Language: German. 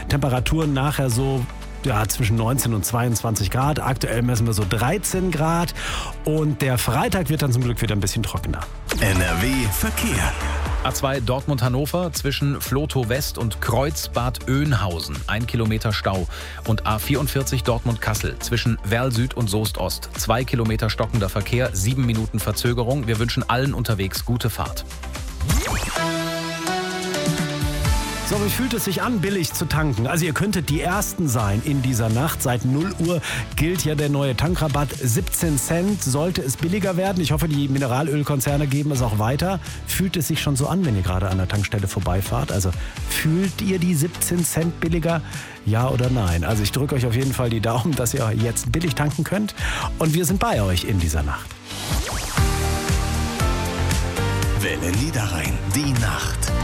Temperaturen nachher so zwischen 19 und 22 Grad. Aktuell messen wir so 13 Grad. Und der Freitag wird dann zum Glück wieder ein bisschen trockener. NRW Verkehr. A2 Dortmund-Hannover zwischen Flotow West und Kreuz-Bad Oeynhausen. 1 Kilometer Stau. Und A44 Dortmund-Kassel zwischen Werl Süd und Soest Ost. 2 Kilometer stockender Verkehr, 7 Minuten Verzögerung. Wir wünschen allen unterwegs gute Fahrt. So, wie fühlt es sich an, billig zu tanken? Also ihr könntet die Ersten sein in dieser Nacht. Seit 0 Uhr gilt ja der neue Tankrabatt. 17 Cent sollte es billiger werden. Ich hoffe, die Mineralölkonzerne geben es auch weiter. Fühlt es sich schon so an, wenn ihr gerade an der Tankstelle vorbeifahrt? Also fühlt ihr die 17 Cent billiger? Ja oder nein? Also ich drücke euch auf jeden Fall die Daumen, dass ihr jetzt billig tanken könnt. Und wir sind bei euch in dieser Nacht. Welle Niederrhein, die Nacht.